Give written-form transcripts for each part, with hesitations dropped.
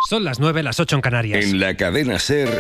Son las 9, las 8 en Canarias. En la cadena SER,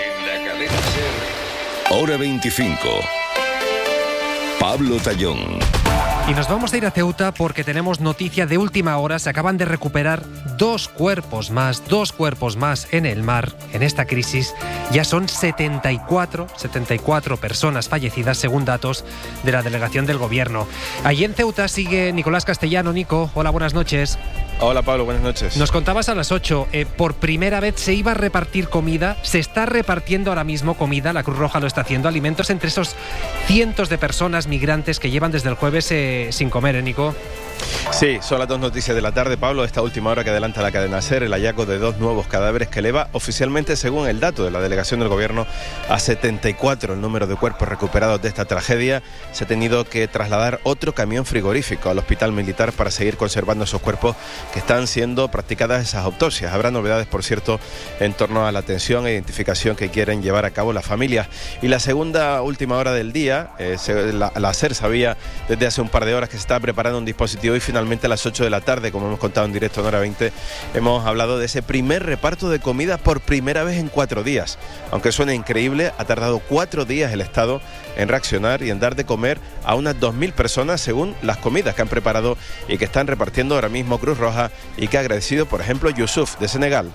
hora 25. Pablo Tallón. Y nos vamos a ir a Ceuta porque tenemos noticia de última hora. Se acaban de recuperar dos cuerpos más en el mar en esta crisis. Ya son 74 personas fallecidas según datos de la delegación del gobierno. Allí en Ceuta sigue Nicolás Castellano. Nico, hola, buenas noches. Hola Pablo, buenas noches. Nos contabas a las 8, por primera vez se iba a repartir comida, se está repartiendo ahora mismo comida, la Cruz Roja lo está haciendo, alimentos entre esos cientos de personas migrantes que llevan desde el jueves sin comer, Nico. Sí, son las 2 noticias de la tarde, Pablo. Esta última hora que adelanta la cadena SER, el hallazgo de 2 nuevos cadáveres que eleva oficialmente, según el dato de la delegación del gobierno, a 74 el número de cuerpos recuperados de esta tragedia. Se ha tenido que trasladar otro camión frigorífico al hospital militar para seguir conservando esos cuerpos que están siendo practicadas esas autopsias. Habrá novedades, por cierto, en torno a la atención e identificación que quieren llevar a cabo las familias. Y la segunda última hora del día, la SER sabía desde hace un par de horas que se estaba preparando un dispositivo y finalmente a las 8 de la tarde, como hemos contado en directo en hora 20, hemos hablado de ese primer reparto de comida por primera vez en 4 días. Aunque suene increíble, ha tardado 4 días el Estado en reaccionar y en dar de comer a unas 2.000 personas según las comidas que han preparado y que están repartiendo ahora mismo Cruz Roja y que ha agradecido, por ejemplo, Yusuf de Senegal.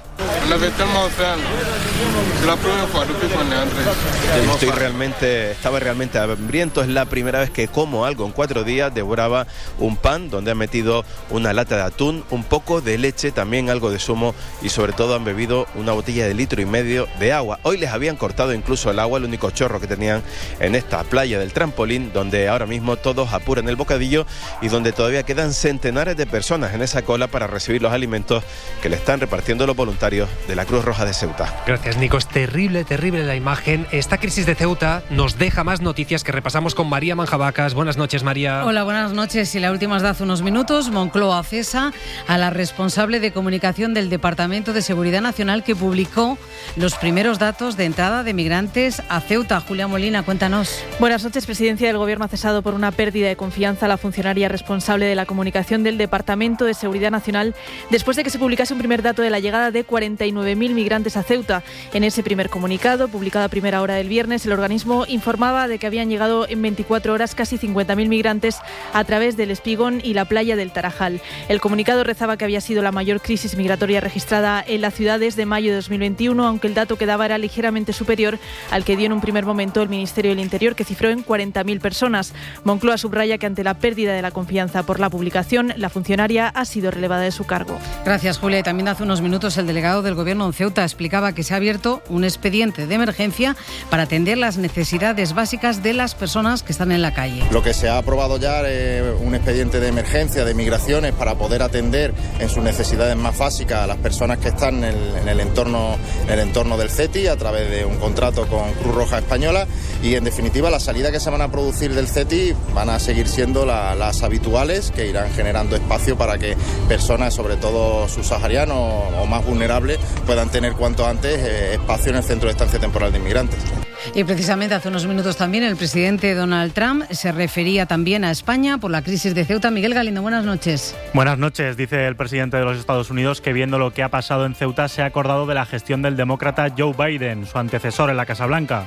Estaba realmente hambriento, es la primera vez que como algo en 4 días. Devoraba un pan donde han metido una lata de atún, un poco de leche, también algo de zumo y sobre todo han bebido una botella de 1,5 litros de agua. Hoy les habían cortado incluso el agua, el único chorro que tenían en esta playa del Trampolín, donde ahora mismo todos apuran el bocadillo y donde todavía quedan centenares de personas en esa cola para recibir los alimentos que le están repartiendo los voluntarios de la Cruz Roja de Ceuta. Gracias, Nico. Es terrible la imagen. Esta crisis de Ceuta nos deja más noticias que repasamos con María Manjabacas. Buenas noches, María. Hola, buenas noches. Y la última es de hace unos minutos. Moncloa cesa a la responsable de comunicación del Departamento de Seguridad Nacional que publicó los primeros datos de entrada de migrantes a Ceuta. Julia Molina, cuéntanos. Buenas noches. Presidencia del Gobierno ha cesado por una pérdida de confianza a la funcionaria responsable de la comunicación del Departamento de Seguridad Nacional después de que se publicase un primer dato de la llegada de 49.000 migrantes a Ceuta. En ese primer comunicado, publicado a primera hora del viernes, el organismo informaba de que habían llegado en 24 horas casi 50.000 migrantes a través del Espigón y la playa del Tarajal. El comunicado rezaba que había sido la mayor crisis migratoria registrada en la ciudad desde mayo de 2021, aunque el dato que daba era ligeramente superior al que dio en un primer momento el Ministerio del Interior, que cifró en 40.000 personas. Moncloa subraya que ante la pérdida de la confianza por la publicación, la funcionaria ha sido relevada de su cargo. Gracias, Julia. Y también hace unos minutos el delegado del Gobierno en Ceuta explicaba que se ha abierto un expediente de emergencia para atender las necesidades básicas de las personas que están en la calle. Lo que se ha aprobado ya es un expediente de emergencia de migraciones para poder atender en sus necesidades más básicas a las personas que están en el entorno del CETI a través de un contrato con Cruz Roja Española y en definitiva las salidas que se van a producir del CETI van a seguir siendo las habituales, que irán generando espacio para que personas, sobre todo subsaharianos o más vulnerables, puedan tener cuanto antes espacio en el centro de estancia temporal de inmigrantes. Y precisamente hace unos minutos también el presidente Donald Trump se refería también a España por la crisis de Ceuta. Miguel Galindo, buenas noches. Buenas noches. Dice el presidente de los Estados Unidos que viendo lo que ha pasado en Ceuta se ha acordado de la gestión del demócrata Joe Biden, su antecesor en la Casa Blanca.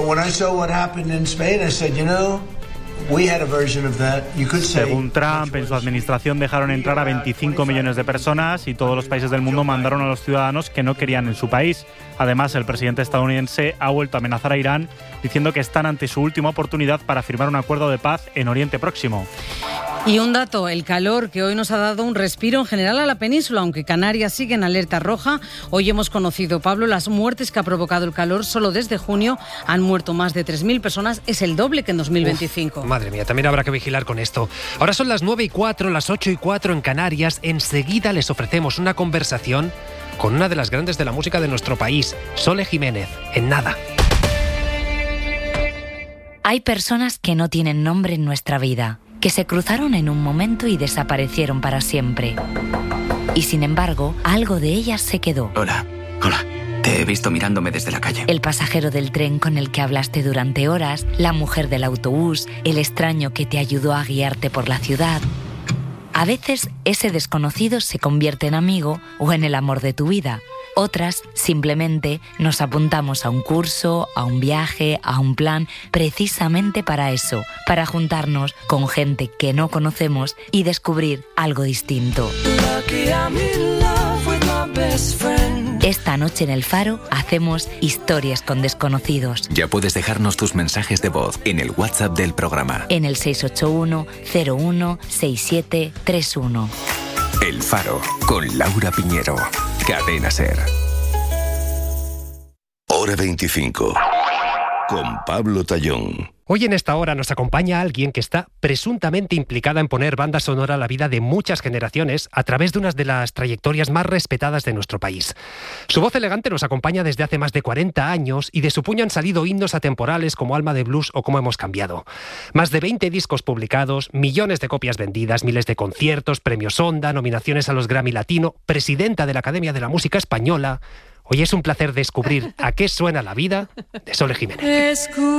Según Trump, en su administración dejaron entrar a 25 millones de personas y todos los países del mundo mandaron a los ciudadanos que no querían en su país. Además, el presidente estadounidense ha vuelto a amenazar a Irán, diciendo que están ante su última oportunidad para firmar un acuerdo de paz en Oriente Próximo. Y un dato, el calor que hoy nos ha dado un respiro en general a la península, aunque Canarias sigue en alerta roja. Hoy hemos conocido, Pablo, las muertes que ha provocado el calor. Solo desde junio han muerto más de 3.000 personas, es el doble que en 2025. Madre mía, también habrá que vigilar con esto. Ahora son las 9:04, las 8:04 en Canarias. Enseguida les ofrecemos una conversación con una de las grandes de la música de nuestro país, Sole Jiménez, en nada. Hay personas que no tienen nombre en nuestra vida, que se cruzaron en un momento y desaparecieron para siempre. Y sin embargo, algo de ellas se quedó. Hola. Te he visto mirándome desde la calle. El pasajero del tren con el que hablaste durante horas, la mujer del autobús, el extraño que te ayudó a guiarte por la ciudad. A veces, ese desconocido se convierte en amigo o en el amor de tu vida. Otras, simplemente, nos apuntamos a un curso, a un viaje, a un plan, precisamente para eso, para juntarnos con gente que no conocemos y descubrir algo distinto. Esta noche en El Faro hacemos historias con desconocidos. Ya puedes dejarnos tus mensajes de voz en el WhatsApp del programa. En el 681 01 6731. El Faro, con Laura Piñero. Cadena SER. Hora 25. Con Pablo Tallón. Hoy en esta hora nos acompaña alguien que está presuntamente implicada en poner banda sonora a la vida de muchas generaciones a través de una de las trayectorias más respetadas de nuestro país. Su voz elegante nos acompaña desde hace más de 40 años y de su puño han salido himnos atemporales como Alma de Blues o Cómo hemos cambiado. Más de 20 discos publicados, millones de copias vendidas, miles de conciertos, premios Onda, nominaciones a los Grammy Latino, presidenta de la Academia de la Música Española. Hoy es un placer descubrir a qué suena la vida de Sole Jiménez.